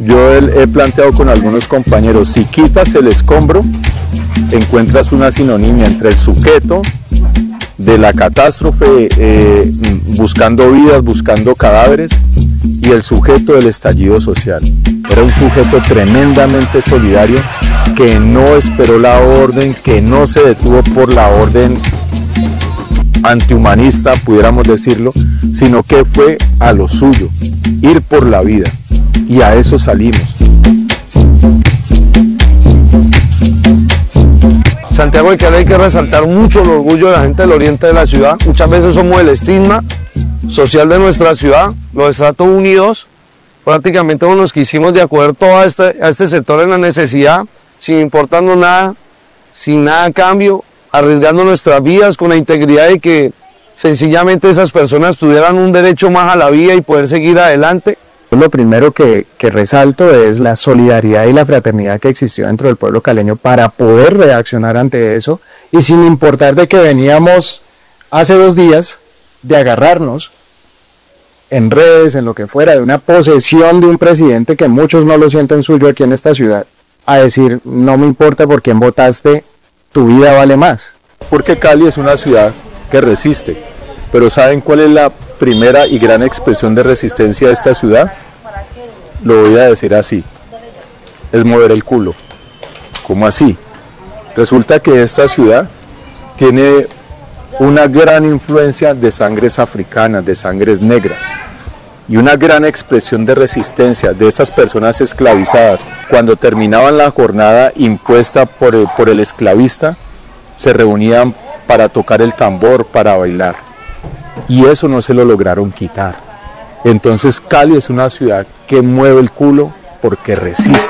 Yo he planteado con algunos compañeros, si quitas el escombro, encuentras una sinonimia entre el sujeto de la catástrofe, buscando vidas, buscando cadáveres, y el sujeto del estallido social. Era un sujeto tremendamente solidario, que no esperó la orden, que no se detuvo por la orden antihumanista, pudiéramos decirlo, sino que fue a lo suyo, ir por la vida, y a eso salimos. Santiago de Cali hay que resaltar mucho el orgullo de la gente del oriente de la ciudad. Muchas veces somos el estigma social de nuestra ciudad, los estratos unidos. Prácticamente nos quisimos de acuerdo a este sector en la necesidad, sin importarnos nada, sin nada a cambio, arriesgando nuestras vidas con la integridad de que sencillamente esas personas tuvieran un derecho más a la vida y poder seguir adelante. Lo primero que resalto es la solidaridad y la fraternidad que existió dentro del pueblo caleño para poder reaccionar ante eso, y sin importar de que veníamos hace 2 días de agarrarnos en redes, en lo que fuera, de una posesión de un presidente que muchos no lo sienten suyo aquí en esta ciudad, a decir, no me importa por quién votaste, tu vida vale más. Porque Cali es una ciudad que resiste, pero ¿saben cuál es la primera y gran expresión de resistencia de esta ciudad? Lo voy a decir así, es mover el culo. ¿Cómo así? Resulta que esta ciudad tiene una gran influencia de sangres africanas, de sangres negras, y una gran expresión de resistencia de estas personas esclavizadas. Cuando terminaban la jornada impuesta por el esclavista, se reunían para tocar el tambor, para bailar, y eso no se lo lograron quitar. Entonces Cali es una ciudad que mueve el culo porque resiste.